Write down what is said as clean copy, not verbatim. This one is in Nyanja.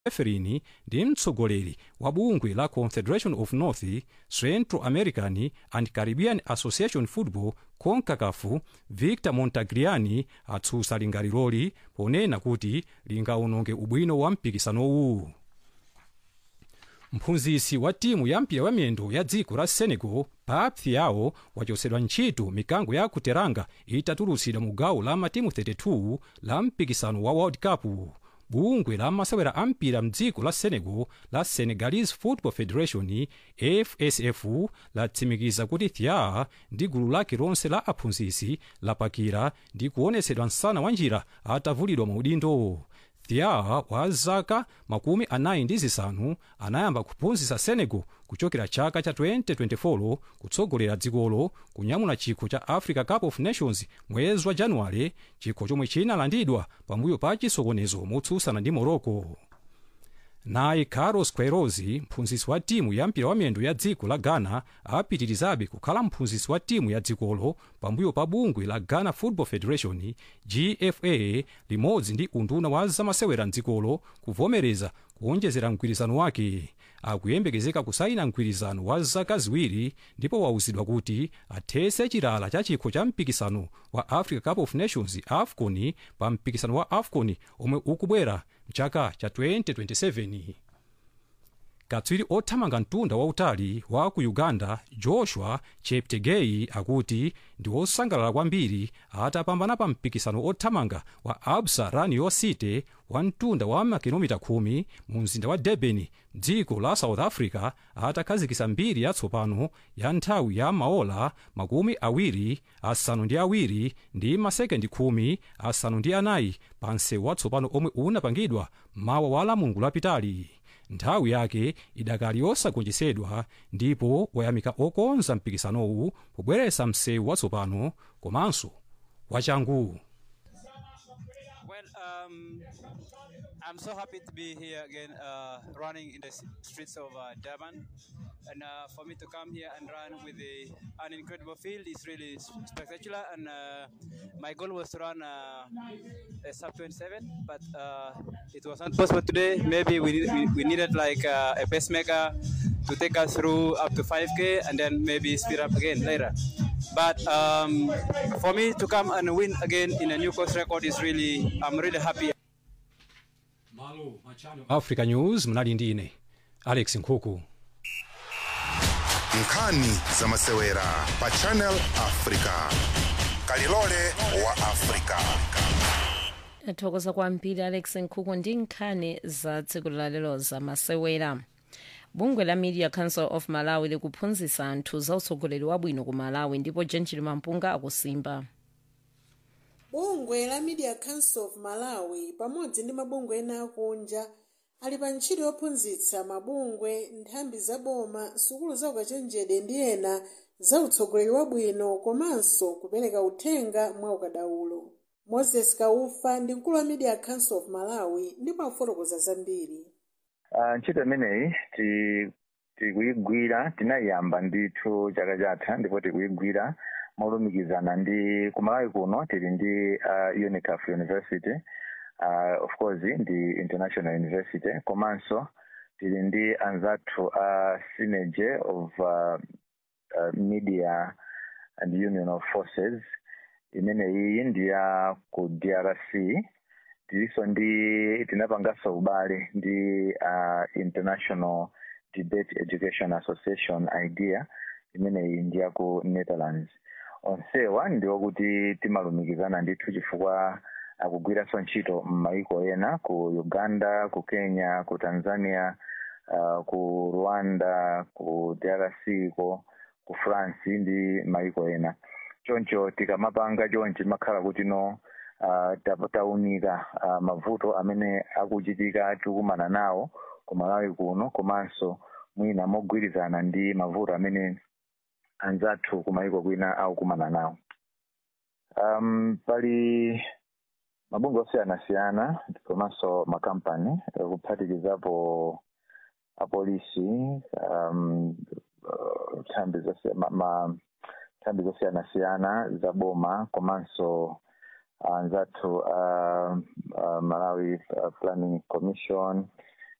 Efferini ndi mtsogoleri wa bungwe la Confederation of North Central American and Caribbean Association Football CONCACAF Victor Montagliani atsutsa lingaliroli ponena kuti lingawononge ubwino wa mpikisanowu. Mphunzitsi wa timu ya mpira wa miyendo ya dziko la Senegal Pape Thiaw wachotsedwa ntchito mikango ya kuteranga itatulutsidwa mu gawo la matimu 32 la mpikisano wa World Cup. Bungwe la masewera a mpira mdziko la Senegal la Senegalese Football Federation FSF latsimikiza kuti Thiaw ndi gulu lake lonse la aphunzitsi lapakira ndi kuonetsedwa msana wa njira atavulidwa maudindo. Thiaw wa zaka 45 anayamba kuphunzitsa Senegal kuchokera chaka cha 2024 kutsogolera dzikolo kunyamula chikho cha Africa Cup of Nations mwezi wa Januwale, chikho chomwe chinalandidwa pambuyo pa chisokonezo motsutsana ndi Morocco. Naye Carlos Queiroz, mphunzitsi wa timu ya mpira wa miyendo ya dziko la Ghana, apitirizabe kukhala mphunzitsi wa timu ya dzikolo pambuyo pa bungwe la Ghana Football Federation GFA limodzi ndi unduna wa zamasewera mdzikolo kuvomereza kuonjezera mgwirizano wake. Akuyembekezeka kusaina mgwirizano wa zaka ziwiri ndipo wauzidwa kuti athese chilala cha chikho cha mpikisano wa Africa Cup of Nations AFCON pa mpikisano wa AFCON omwe ukubwera mchaka cha 2027. Katswiri othamanga mtunda wautali wa ku Uganda Joshua Cheptegei akuti ndi osangalala kwambiri atapambana pa mpikisano othamanga wa Absa Run City wa mtunda wa makilomita 10 mu mzinda wa Durban, dziko la South Africa, atakhazikitsa mbiri yatsopano ya nthawi ya maola 22 ndi masekondi 14 pa msewu watsopano omwe unapangidwa mawa wa la Mulungu lapitali. Nthawi yake idakali yosagonjetsedwa ndipo wayamika okonza mpikisanowu pobweretsa msewu watsopano komanso wachangu. Well, I'm so happy to be here again, running in the streets of Durban, and for me to come here and run with an incredible field is really spectacular. And my goal was to run a sub 27, but it was not possible today. Maybe we needed like a pacemaker to take us through up to 5K, and then maybe speed up again later. But for me to come and win again in a new course record is I'm really happy. Africa News mnali ndine Alex Nkhuku. Nkhani za masewera pa Channel Africa. Kalilole wa Africa. Thokoza kwambiri Alex Nkhuku ndi nkhani za tsiku la lero za masewera. Bungwe la Media Council of Malawi likuphunzitsa anthu za utsogoleri wabwino ku Malawi ndipo Gentil Mampunga akusimba. Bungwe la Media Council of Malawi pamodzi ndi mabungwe ena akunja ali pa ntchito yophunzitsa mabungwe, nthambi za boma, sukulu za ukachenjede ndi ena za utsogoleri wabwino komanso kupereka uthenga mwa ukadaulo. Moses Kaufa ndi mkulu wa Media Council of Malawi ndipo afotokoza zambiri. Ntchito imeneyi tikuyigwira tinayamba ndithu chaka chatha ndipo tikuyigwira molumikizana ndi ku Malawi kuno tili ndi UNICAF University, of course ndi International University, komanso tili ndi anzathu Synergy of Media and Union of Forces imeneyi ndi ya ku DRC. Tiliso ndi tinapangaso ubale ndi International Debate Education Association IDEA imeneyi ndi ya ku Netherlands. Onsewa ndiwo kuti timalumikizana ndithu chifukwa akugwiraso ntchito m'mayiko ena ku Uganda, ku Kenya, ku Tanzania, ku Rwanda, ku DRC, ku France ndi mayiko ena. Choncho tikamapanga chonchi makhala kuti no taunika mavuto amene akuchitika tikumana nawo ku Malawi kuno komanso mwina mogwirizana ndi mavuto amene anzathu ku mayiko kwina akukumana nawo. Pali mabungwe osiyana-siyana komanso makampani kuphatikizapo apolisi, nthambi zosiyana-siyana za boma komanso anzathu Malawi Planning Commission,